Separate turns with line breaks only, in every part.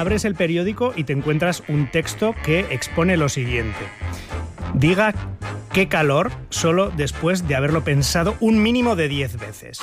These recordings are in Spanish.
abres el periódico y te encuentras un texto que expone lo siguiente. Diga qué calor solo después de haberlo pensado un mínimo de 10 veces.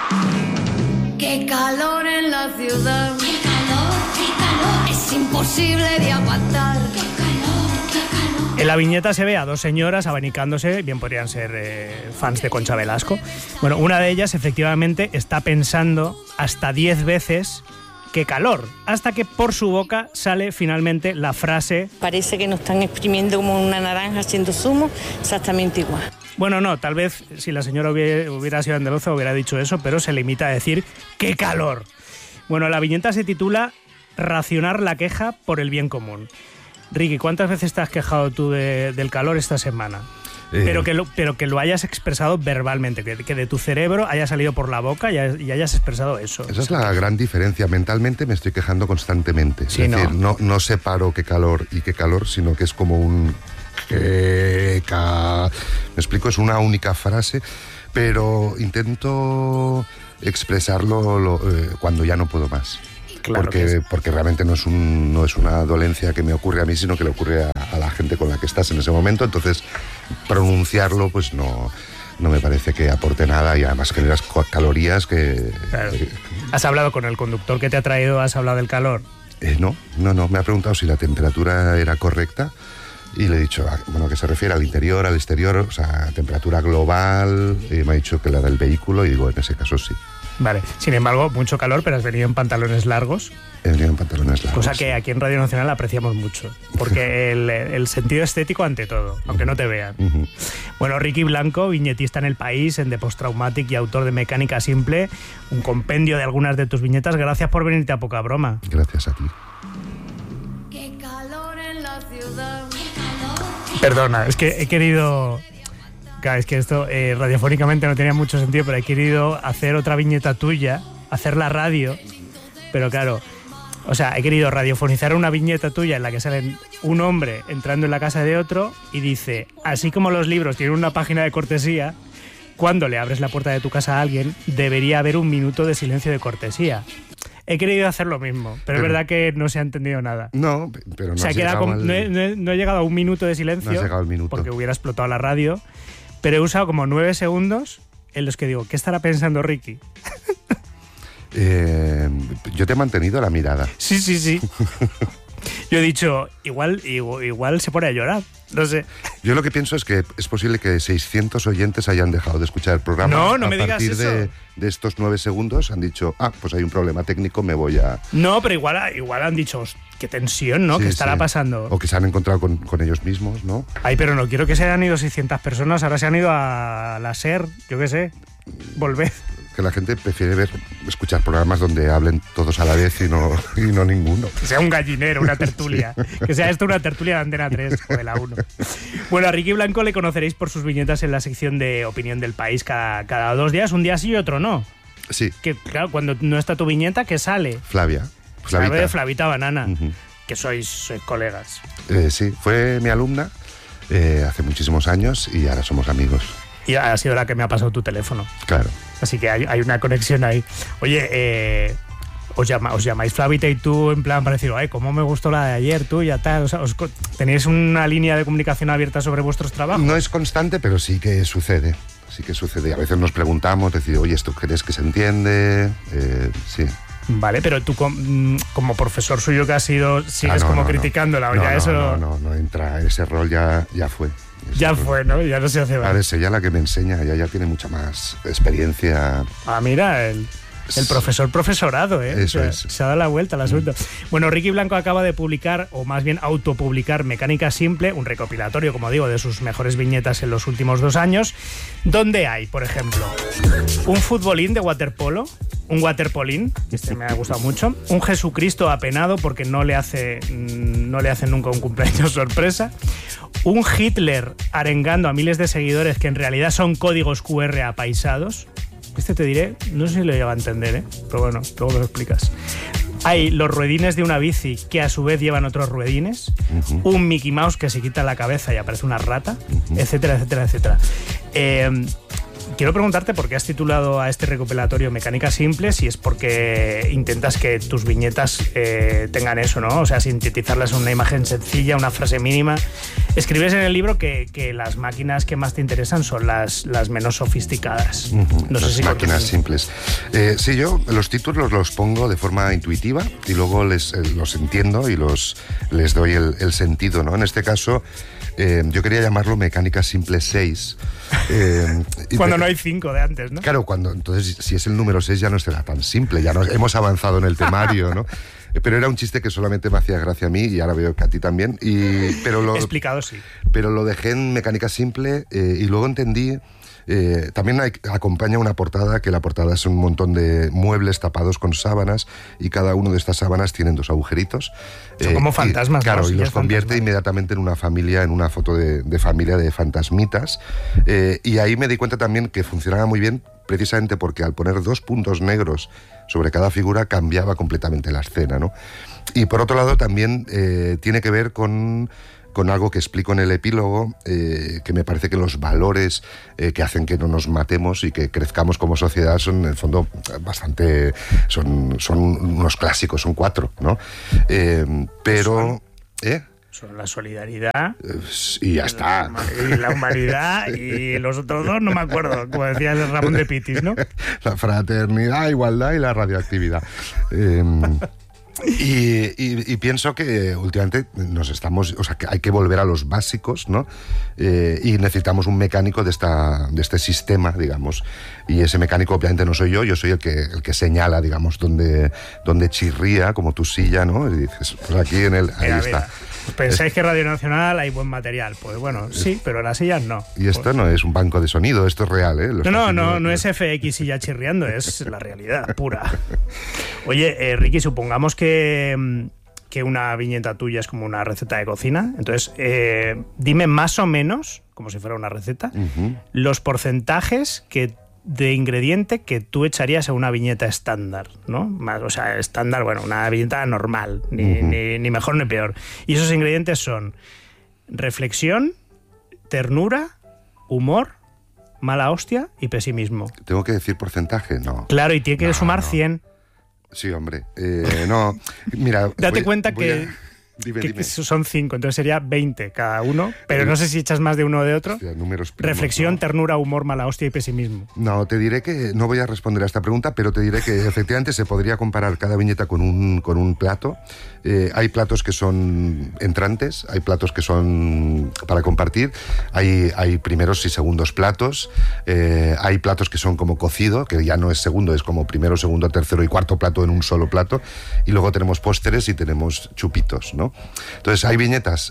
Qué calor en la ciudad. Qué calor, es imposible de aguantar. Qué calor.
En la viñeta se ve a dos señoras abanicándose, bien podrían ser fans de Concha Velasco. Bueno, una de ellas efectivamente está pensando hasta 10 veces qué calor, hasta que por su boca sale finalmente la frase...
Parece que nos están exprimiendo como una naranja haciendo zumo, exactamente igual.
Bueno, no, tal vez si la señora hubiera sido andaluza hubiera dicho eso, pero se limita a decir ¡qué calor! Bueno, la viñeta se titula Racionar la queja por el bien común. Ricky, ¿cuántas veces te has quejado tú del calor esta semana? Pero que lo hayas expresado verbalmente, que de tu cerebro haya salido por la boca y hayas expresado eso.
Esa es la gran diferencia. Mentalmente me estoy quejando constantemente.
Sí,
es decir, no separo qué calor y qué calor, sino que es como un... Me explico, es una única frase, pero intento expresarlo cuando ya no puedo más.
Claro
porque realmente no es una dolencia que me ocurre a mí, sino que le ocurre a la gente con la que estás en ese momento. Entonces, pronunciarlo, pues no me parece que aporte nada, y además generas calorías que...
Claro. ¿Has hablado con el conductor que te ha traído? ¿Has hablado del calor?
No. Me ha preguntado si la temperatura era correcta y le he dicho, que se refiere al interior, al exterior, o sea, temperatura global. Me ha dicho que la del vehículo y digo, en ese caso sí.
Vale, sin embargo, mucho calor, pero has venido en pantalones largos.
He venido en pantalones largos.
Cosa que aquí en Radio Nacional apreciamos mucho, porque el sentido estético ante todo, aunque no te vean.
Uh-huh.
Bueno, Ricky Blanco, viñetista en El País, en The Post-Traumatic y autor de Mecánica Simple, un compendio de algunas de tus viñetas. Gracias por venirte a Poca Broma.
Gracias a ti.
Qué calor en la ciudad.
Perdona, es que he querido... Claro, es que esto radiofónicamente no tenía mucho sentido, pero he querido hacer otra viñeta tuya, hacer la radio, pero claro, o sea, he querido radiofonizar una viñeta tuya en la que sale un hombre entrando en la casa de otro y dice, así como los libros tienen una página de cortesía, cuando le abres la puerta de tu casa a alguien, debería haber un minuto de silencio de cortesía. He querido hacer lo mismo, pero es verdad que no se ha entendido nada.
No, pero no
se ha quedado no he llegado a un minuto de silencio,
no has llegado al minuto,
porque hubiera explotado la radio. Pero he usado como 9 segundos en los que digo, ¿qué estará pensando Ricky?
Yo te he mantenido la mirada.
Sí. Yo he dicho, igual se pone a llorar, no sé.
Yo lo que pienso es que es posible que 600 oyentes hayan dejado de escuchar el programa.
No me digas eso.
A partir de estos 9 segundos han dicho, pues hay un problema técnico, me voy a...
No, pero igual han dicho, qué tensión, ¿no?
Sí,
¿Qué estará pasando?
O que se han encontrado con ellos mismos, ¿no?
Ay, pero no quiero que se hayan ido 600 personas, ahora se han ido a la SER, yo qué sé, volved.
Que la gente prefiere escuchar programas donde hablen todos a la vez y no ninguno.
Que sea un gallinero, una tertulia. Que sea esto una tertulia de Antena 3 o de la 1. Bueno, a Ricky Blanco le conoceréis por sus viñetas en la sección de Opinión del País cada 2 días, un día sí y otro no.
Sí.
Que claro, cuando no está tu viñeta, ¿qué sale? Flavita Banana,
uh-huh.
Que sois colegas.
Sí, fue mi alumna hace muchísimos años y ahora somos amigos.
Y ha sido la que me ha pasado tu teléfono.
Claro.
Así que hay una conexión ahí. Oye, os llamáis Flavita y tú en plan para decir, cómo me gustó la de ayer, tuya, tal. O sea, ¿tenéis una línea de comunicación abierta sobre vuestros trabajos?
No es constante, pero sí que sucede. A veces nos preguntamos, decir, oye, ¿esto crees que se entiende? Sí.
Vale, pero tú como profesor suyo que has sido, sigues criticándola, o ya eso...
No entra, ese rol ya fue.
Ya fue, ¿no? Ya no se hace más.
Ahora es ella la que me enseña, ella ya tiene mucha más experiencia.
Mira, el profesor profesorado, ¿eh?
Eso es.
Se ha dado la vuelta al asunto. Bueno, Ricky Blanco acaba de publicar, o más bien autopublicar, Mecánica Simple, un recopilatorio, como digo, de sus mejores viñetas en los últimos 2 años, donde hay, por ejemplo, un futbolín de waterpolo, un waterpolín, que este me ha gustado mucho, un Jesucristo apenado porque no le hacen nunca un cumpleaños sorpresa, un Hitler arengando a miles de seguidores que en realidad son códigos QR apaisados. Este te diré, no sé si lo lleva a entender, pero bueno, luego me lo explicas. Hay los ruedines de una bici que a su vez llevan otros ruedines, uh-huh. Un Mickey Mouse que se quita la cabeza y aparece una rata, uh-huh. etcétera. quiero preguntarte por qué has titulado a este recopilatorio Mecánica Simple, si es porque intentas que tus viñetas tengan eso, ¿no? O sea, sintetizarlas en una imagen sencilla, una frase mínima. Escribes en el libro que las máquinas que más te interesan son las menos sofisticadas. No sé
las
si
máquinas simples. Sí, yo los títulos los pongo de forma intuitiva y luego los entiendo y les doy el sentido, ¿no? En este caso, yo quería llamarlo Mecánica Simple 6.
Cuando no hay 5 de antes, ¿no?
Claro, entonces si es el número 6 ya no será tan simple, ya hemos avanzado en el temario, ¿no? Pero era un chiste que solamente me hacía gracia a mí y ahora veo que a ti también.
Explicado, sí.
Pero lo dejé en Mecánica Simple y luego entendí... también acompaña una portada, que la portada es un montón de muebles tapados con sábanas y cada uno de estas sábanas tienen 2 agujeritos.
Son como fantasmas.
Claro,
¿no?
y los convierte inmediatamente en una familia, en una foto de familia de fantasmitas. Y ahí me di cuenta también que funcionaba muy bien precisamente porque al poner 2 puntos negros sobre cada figura cambiaba completamente la escena, ¿no? Y por otro lado también tiene que ver con algo que explico en el epílogo, que me parece que los valores que hacen que no nos matemos y que crezcamos como sociedad son, en el fondo, bastante... Son unos clásicos, son 4, ¿no? Pero...
Son la solidaridad...
y ya está.
Y la humanidad y los otros 2 no me acuerdo, como decía el Ramón de Pitis, ¿no?
La fraternidad, igualdad y la radioactividad. Y pienso que últimamente que hay que volver a los básicos, ¿no? Y necesitamos un mecánico de este sistema, digamos. Y ese mecánico obviamente no soy yo soy el que señala, digamos, donde chirría, como tu silla, ¿no? Y dices, pues aquí ahí está.
¿Pensáis que Radio Nacional hay buen material? Pues bueno, sí, pero las sillas no.
Y esto no es un banco de sonido, esto es real, ¿eh?
No es FX y ya chirriando, es la realidad pura. Oye, Ricky, supongamos que una viñeta tuya es como una receta de cocina. Entonces, dime más o menos, como si fuera una receta, los porcentajes de ingrediente que tú echarías a una viñeta estándar, ¿no? O sea, estándar, bueno, una viñeta normal, ni mejor ni peor. Y esos ingredientes son reflexión, ternura, humor, mala hostia y pesimismo.
¿Tengo que decir porcentaje? No.
Claro, y tiene que sumar 100.
Sí, hombre. No, mira...
Date cuenta que
Dime.
Son 5, entonces sería 20 cada uno, pero no sé si echas más de uno o de otro.
Hostia, números primos,
reflexión,
¿no?
Ternura, humor, mala hostia y pesimismo.
No, te diré que no voy a responder a esta pregunta, pero te diré que efectivamente se podría comparar cada viñeta con un plato. Hay platos que son entrantes, hay platos que son para compartir, hay primeros y segundos platos, hay platos que son como cocido, que ya no es segundo, es como primero, segundo, tercero y cuarto plato en un solo plato, y luego tenemos pósteres y tenemos chupitos, ¿no? Entonces hay viñetas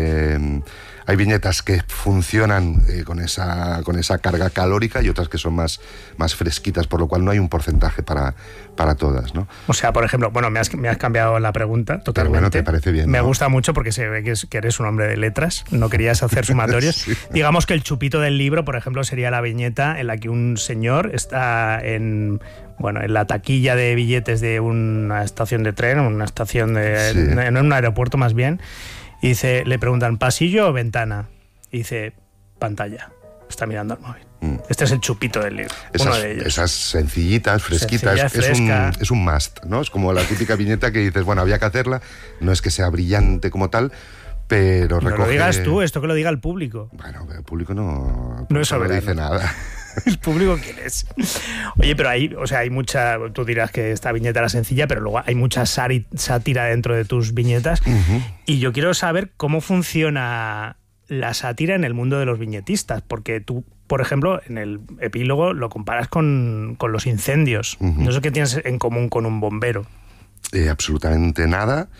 que funcionan con esa carga calórica y otras que son más fresquitas, por lo cual no hay un porcentaje para todas, ¿no?
O sea, por ejemplo, bueno, me has cambiado la pregunta totalmente.
Pero bueno, te parece bien, ¿no?
Me gusta mucho porque se ve que eres un hombre de letras, no querías hacer sumatorios. Sí. Digamos que el chupito del libro, por ejemplo, sería la viñeta en la que un señor está en la taquilla de billetes de una estación de tren, en un aeropuerto más bien, y le preguntan, ¿pasillo o ventana? Y dice, pantalla. Está mirando al móvil. Este es el chupito del libro, uno de ellos.
Esas sencillitas, fresquitas, es un must, ¿no? Es como la típica viñeta que dices, bueno, había que hacerla, no es que sea brillante como tal, pero recoge...
No lo digas tú, esto que lo diga el público.
Bueno, el público no dice nada.
¿El público quién es? Oye, pero hay mucha... Tú dirás que esta viñeta era sencilla, pero luego hay mucha sátira dentro de tus viñetas. Y yo quiero saber cómo funciona la sátira en el mundo de los viñetistas, porque tú, por ejemplo, en el epílogo lo comparas con los incendios. No sé qué tienes en común con un bombero.
Absolutamente nada.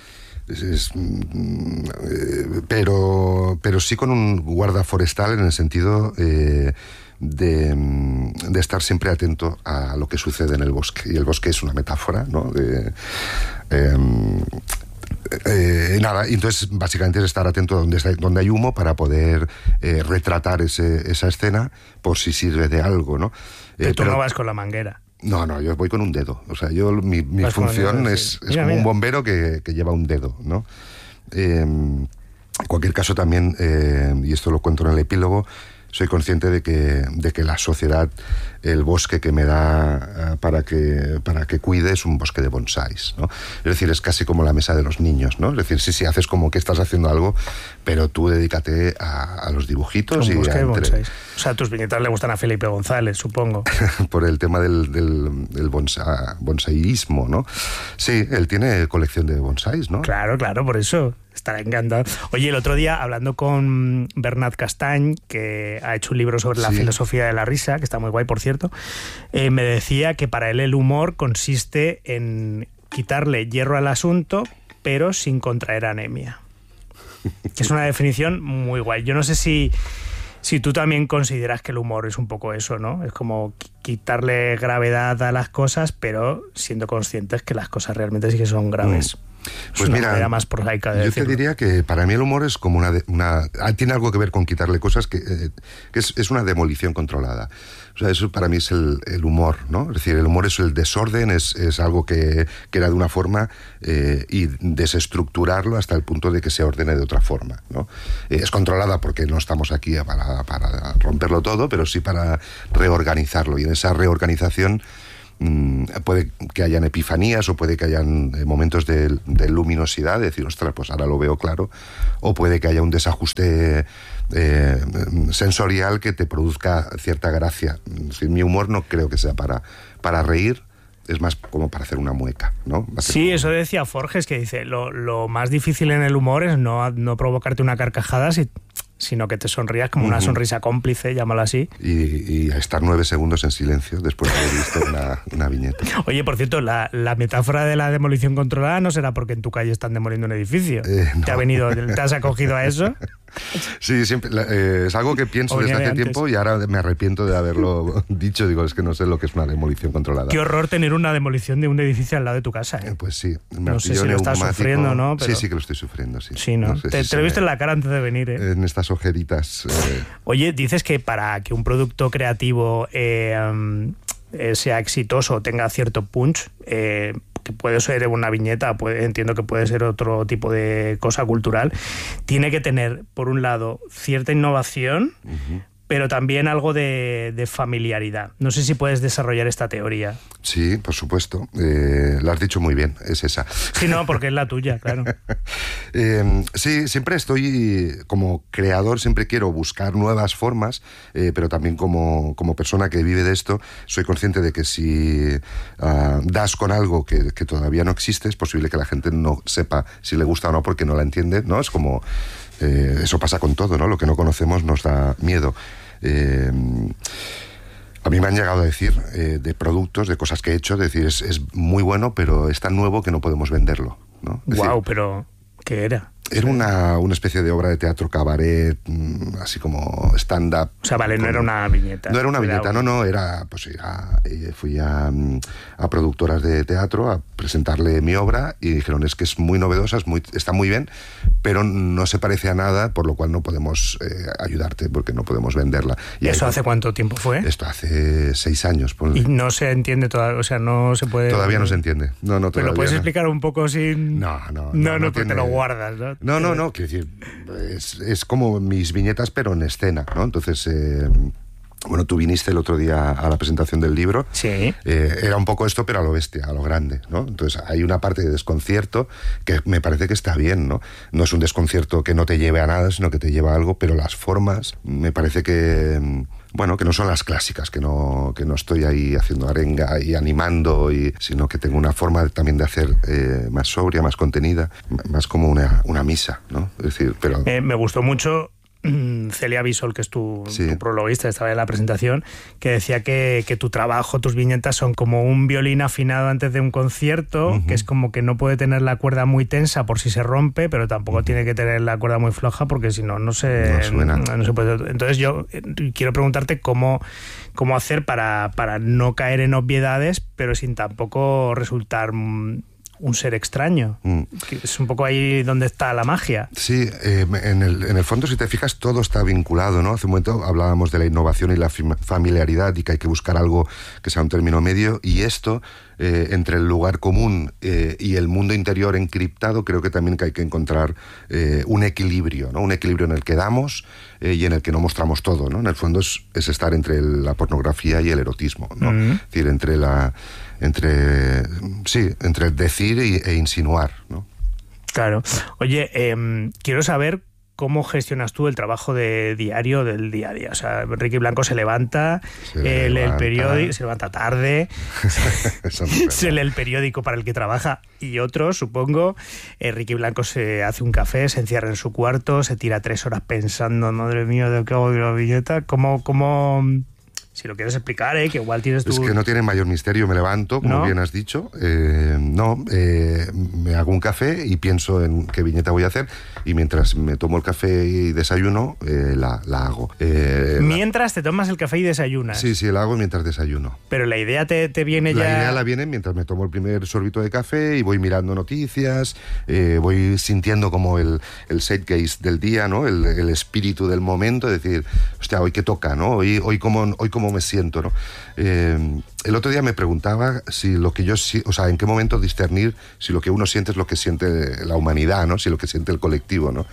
Pero sí con un guarda forestal en el sentido de estar siempre atento a lo que sucede en el bosque. Y el bosque es una metáfora, ¿no? Nada, entonces básicamente es estar atento donde hay humo para poder retratar esa escena por si sirve de algo, ¿no?
Pero tú no vas con la manguera.
No, yo voy con un dedo. O sea, mi función es como un bombero que lleva un dedo, ¿no? En cualquier caso también, y esto lo cuento en el epílogo, soy consciente de que la sociedad, el bosque que me da para que cuide es un bosque de bonsáis, ¿no? Es decir, es casi como la mesa de los niños, ¿no? Es decir, sí, haces como que estás haciendo algo, pero tú dedícate a los dibujitos.
Un
y
bosque de bonsáis. O sea, tus viñetas le gustan a Felipe González, supongo.
Por el tema del bonsaísmo, ¿no? Sí, él tiene colección de bonsáis, ¿no?
Claro, por eso. Estará encantado. Oye, el otro día, hablando con Bernat Castany, que ha hecho un libro sobre la filosofía de la risa, que está muy guay, por cierto, me decía que para él el humor consiste en quitarle hierro al asunto, pero sin contraer anemia. Que es una definición muy guay. Yo no sé si tú también consideras que el humor es un poco eso, ¿no? Es como quitarle gravedad a las cosas, pero siendo conscientes que las cosas realmente sí que son graves.
Pues
es una
mira,
manera más prosaica de decirlo.
Yo te diría que para mí el humor es como tiene algo que ver con quitarle cosas, que es una demolición controlada. O sea, eso para mí es el humor, ¿no? Es decir, el humor es el desorden, es algo que era de una forma y desestructurarlo hasta el punto de que se ordene de otra forma, ¿no? Es controlada porque no estamos aquí para romperlo todo, pero sí para reorganizarlo. Y en esa reorganización puede que hayan epifanías o puede que hayan momentos de luminosidad, de decir, ostras, pues ahora lo veo claro, o puede que haya un desajuste sensorial que te produzca cierta gracia. Es decir, mi humor no creo que sea para reír, es más como para hacer una mueca, ¿no?
Sí, eso decía Forges, que dice, lo más difícil en el humor es no provocarte una carcajada, sino que te sonrías como una sonrisa cómplice, llámalo así.
Y estar 9 segundos en silencio después de haber visto una viñeta.
Oye, por cierto, la metáfora de la demolición controlada no será porque en tu calle están demoliendo un edificio. No. ¿Te has acogido a eso?
Sí, siempre es algo que pienso desde hace tiempo y ahora me arrepiento de haberlo dicho. Digo, es que no sé lo que es una demolición controlada.
Qué horror tener una demolición de un edificio al lado de tu casa, ¿eh?
Pues sí.
No sé si lo estás sufriendo, ¿no?
Pero... Sí que lo estoy sufriendo, sí.
Sí, ¿no? Te lo he visto en la cara antes de venir, ¿eh?
En estas ojeritas.
Oye, dices que para que un producto creativo sea exitoso o tenga cierto punch, que puede ser una viñeta, entiendo que puede ser otro tipo de cosa cultural, tiene que tener, por un lado, cierta innovación, pero también algo de familiaridad. No sé si puedes desarrollar esta teoría.
Sí, por supuesto. Lo has dicho muy bien, es esa.
Sí, no, porque es la tuya, claro.
Sí, siempre estoy como creador, siempre quiero buscar nuevas formas, pero también como persona que vive de esto, soy consciente de que si das con algo que todavía no existe, es posible que la gente no sepa si le gusta o no porque no la entiende, ¿no? Es como... eso pasa con todo, ¿no? Lo que no conocemos nos da miedo. A mí me han llegado a decir de productos, de cosas que he hecho, decir, es muy bueno, pero es tan nuevo que no podemos venderlo, ¿no?
Guau, pero ¿qué era?
Era una especie de obra de teatro cabaret, así como stand-up.
O sea, vale, no era una viñeta.
No era una viñeta, no, fui a productoras de teatro a presentarle mi obra y dijeron, es que es muy novedosa, está muy bien, pero no se parece a nada, por lo cual no podemos ayudarte, porque no podemos venderla.
¿Y eso hace cuánto tiempo fue?
Esto hace 6 años. Ponle.
Y no se entiende todavía, o sea, no se puede...
Todavía no se entiende. No, todavía.
¿Pero lo puedes explicar un poco sin...?
No,
porque te lo guardas, ¿no?
No, quiero decir, es como mis viñetas, pero en escena, ¿no? Entonces, bueno, tú viniste el otro día a la presentación del libro.
Sí.
Era un poco esto, pero a lo bestia, a lo grande, ¿no? Entonces, hay una parte de desconcierto que me parece que está bien, ¿no? No es un desconcierto que no te lleve a nada, sino que te lleva a algo, pero las formas, me parece que... Bueno, que no son las clásicas, que no estoy ahí haciendo arenga y animando, sino que tengo una forma también de hacer más sobria, más contenida, más como una misa, ¿no? Es decir, pero...
Me gustó mucho Celia Bisol, que es tu prologuista, estaba en la presentación, que decía que tu trabajo, tus viñetas son como un violín afinado antes de un concierto, que es como que no puede tener la cuerda muy tensa por si se rompe, pero tampoco tiene que tener la cuerda muy floja porque si no, no se puede. Entonces yo quiero preguntarte cómo hacer para no caer en obviedades, pero sin tampoco resultar un ser extraño. Es un poco ahí donde está la magia.
Sí, en el fondo, si te fijas, todo está vinculado, ¿no? Hace un momento hablábamos de la innovación y la familiaridad y que hay que buscar algo que sea un término medio, y esto entre el lugar común y el mundo interior encriptado, creo que también que hay que encontrar un equilibrio, ¿no? Un equilibrio en el que damos y en el que no mostramos todo, ¿no? En el fondo es estar entre la pornografía y el erotismo, ¿no? Es decir, entre el decir e insinuar, ¿no?
Claro. Oye, quiero saber cómo gestionas tú el trabajo de diario del día a día. O sea, Riqui Blanco se levanta, lee el periódico, se levanta tarde, se lee el periódico para el que trabaja y otros, supongo. Riqui Blanco se hace un café, se encierra en su cuarto, se tira 3 horas pensando, madre mía, ¿de qué hago de la viñeta? ¿Cómo si lo quieres explicar, que igual tienes tú...
Es que no tiene mayor misterio, me levanto, como bien has dicho, me hago un café y pienso en qué viñeta voy a hacer, y mientras me tomo el café y desayuno, la hago.
¿Mientras te tomas el café y desayunas?
Sí, la hago mientras desayuno.
Pero la idea te viene ya...
La idea la viene mientras me tomo el primer sorbito de café y voy mirando noticias, voy sintiendo como el zeitgeist del día, ¿no? El espíritu del momento, es decir, hostia, hoy qué toca, ¿no? Hoy cómo me siento, ¿no? El otro día me preguntaba si lo que en qué momento discernir si lo que uno siente es lo que siente la humanidad, ¿no? Si lo que siente el colectivo, ¿no?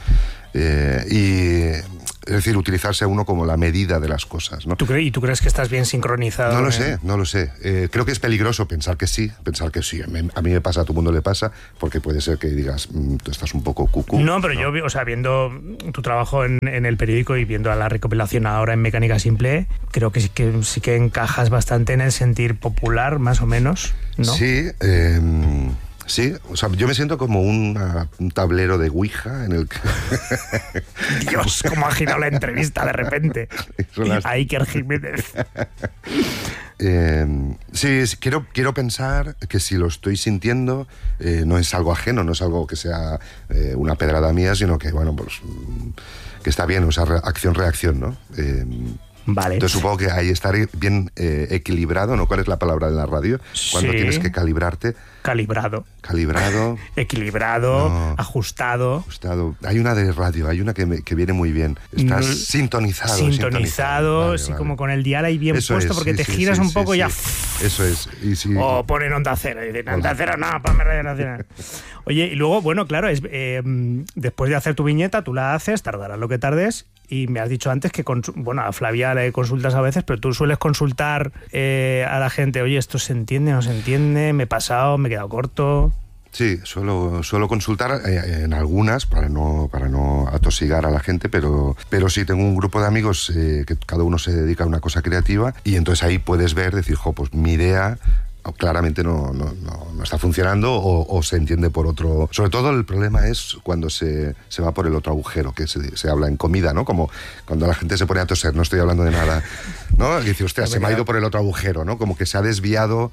Es decir, utilizarse a uno como la medida de las cosas, ¿no?
¿Y tú crees que estás bien sincronizado?
No lo sé. Creo que es peligroso pensar que sí. A mí me pasa, a todo mundo le pasa, porque puede ser que digas, tú estás un poco cucú.
No, pero ¿no? Yo, viendo tu trabajo en el periódico y viendo a la recopilación ahora en Mecánica Simple, creo que sí que encajas bastante en el sentir popular, más o menos, ¿no?
Sí, sí, o sea, yo me siento como un tablero de Ouija en el que...
Dios, cómo ha girado la entrevista de repente. A Iker Jiménez.
Sí, quiero pensar que si lo estoy sintiendo, no es algo ajeno, no es algo que sea una pedrada mía, sino que, bueno, pues que está bien, o sea, acción-reacción, ¿no?
Vale.
Entonces supongo que hay estar bien equilibrado, ¿no? ¿Cuál es la palabra de la radio? Cuando tienes que calibrarte.
Calibrado. Equilibrado, no. Ajustado.
Hay una de radio, hay una que viene muy bien. Estás sintonizado.
Sí, vale. Como con el dial ahí bien
eso
puesto,
es,
porque te giras un poco y ya...
Eso es. Y si...
O ponen Onda Cero, y dicen, Onda Cero, no, ponme Radio Nacional. Oye, y luego, bueno, claro, después de hacer tu viñeta, tú la haces, tardarás lo que tardes, y me has dicho antes que, a Flavia le consultas a veces, pero tú sueles consultar a la gente, oye, ¿esto se entiende, no se entiende? ¿Me he pasado? ¿Me he quedado corto?
Sí, suelo consultar en algunas para no atosigar a la gente, pero sí tengo un grupo de amigos que cada uno se dedica a una cosa creativa, y entonces ahí puedes decir, pues mi idea claramente no está funcionando o se entiende por otro. Sobre todo el problema es cuando se va por el otro agujero, que se habla en comida, ¿no? Como cuando la gente se pone a toser, no estoy hablando de nada, ¿no? Y dice, hostia, se me ha ido por el otro agujero, ¿no? Como que se ha desviado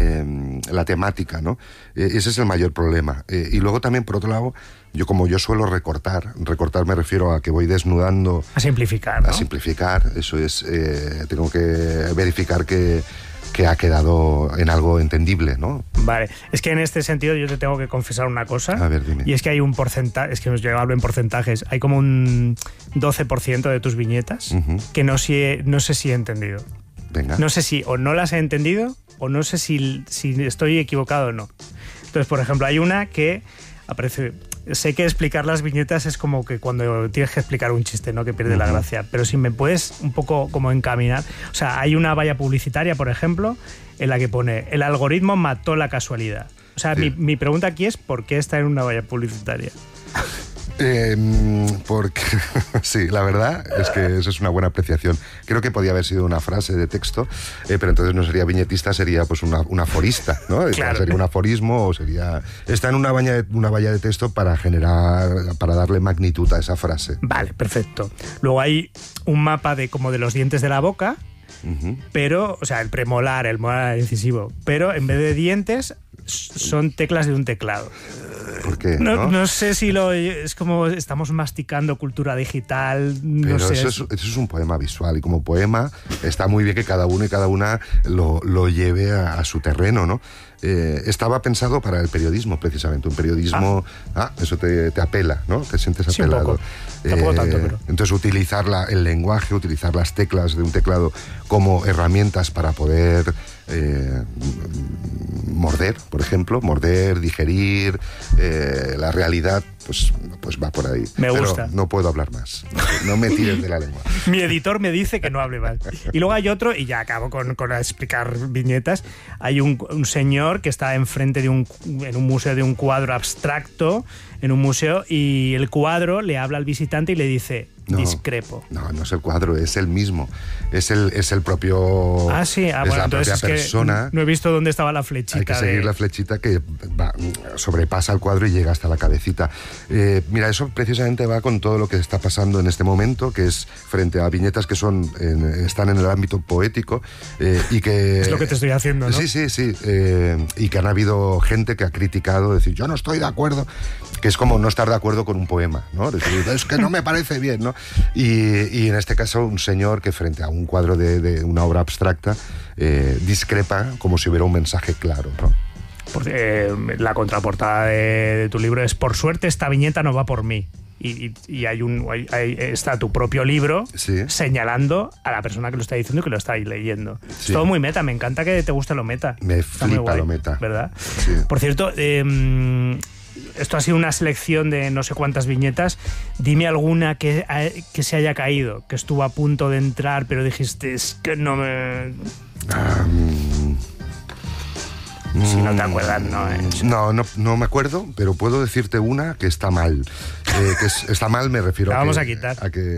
la temática, ¿no? Ese es el mayor problema. Y luego también, por otro lado, yo suelo recortar me refiero a que voy desnudando.
A simplificar, ¿no?
A simplificar, eso es, tengo que verificar que ha quedado en algo entendible, ¿no?
Vale, es que en este sentido yo te tengo que confesar una cosa.
A ver, dime.
Y es que hay un porcentaje, es que nos hablo en porcentajes, hay como un 12% de tus viñetas que no sé si he entendido.
Venga.
No sé si o no las he entendido o no sé si estoy equivocado o no. Entonces, por ejemplo, hay una que aparece... Sé que explicar las viñetas es como que cuando tienes que explicar un chiste, ¿no? Que pierde la gracia. Pero si me puedes un poco como encaminar... O sea, hay una valla publicitaria, por ejemplo, en la que pone el algoritmo mató la casualidad. O sea, sí. mi pregunta aquí es ¿por qué está en una valla publicitaria?
Porque sí, la verdad es que eso es una buena apreciación. Creo que podía haber sido una frase de texto, pero entonces no sería viñetista, sería pues un aforista, ¿no? Claro. Sería un aforismo o sería... Está en una valla de texto para darle magnitud a esa frase.
Vale, perfecto. Luego hay un mapa de los dientes de la boca, pero, o sea, el premolar, el molar incisivo, pero en vez de dientes son teclas de un teclado.
¿Por qué?
No sé si es como estamos masticando cultura digital.
Pero eso es un poema visual, y como poema está muy bien que cada uno y cada una lo lleve a su terreno, ¿no? Estaba pensado para el periodismo, precisamente. Un periodismo, eso te apela, ¿no? Te sientes apelado.
Sí, un poco. Tampoco tanto, pero...
Entonces utilizar el lenguaje, utilizar las teclas de un teclado como herramientas para poder morder, por ejemplo, morder, digerir, la realidad, pues va por ahí.
Me gusta.
Pero no puedo hablar más. No me tires de la lengua.
Mi editor me dice que no hable más. Y luego hay otro, y ya acabo con explicar viñetas. Hay un señor que está enfrente en un museo de un cuadro abstracto, en un museo, y el cuadro le habla al visitante y le dice: discrepo.
No es el cuadro, es el mismo. Es el propio.
Ah, sí.
Es
Bueno,
la
entonces
propia persona.
no he visto dónde estaba la flechita.
Hay que seguir la flechita que sobrepasa el cuadro y llega hasta la cabecita. Mira, eso precisamente va con todo lo que está pasando en este momento, que es frente a viñetas que están en el ámbito poético y que...
Es lo que te estoy haciendo, ¿no?
Sí. Y que han habido gente que ha criticado, decir, yo no estoy de acuerdo, que es como no estar de acuerdo con un poema, ¿no? Decir, es que no me parece bien, ¿no? Y en este caso un señor que frente a un cuadro de una obra abstracta discrepa como si hubiera un mensaje claro, ¿no?
La contraportada de tu libro es: por suerte esta viñeta no va por mí. Y está tu propio libro señalando a la persona que lo está diciendo y que lo está ahí leyendo. Sí. Es todo muy meta, me encanta que te guste lo meta.
Me flipa lo meta.
¿Verdad?
Sí.
Por cierto, esto ha sido una selección de no sé cuántas viñetas. Dime alguna que se haya caído, que estuvo a punto de entrar, pero dijiste, es que no me... Si no te acuerdas, no es...
No me acuerdo, pero puedo decirte una que está mal. Está mal, me refiero
la
a
vamos a quitar.
A que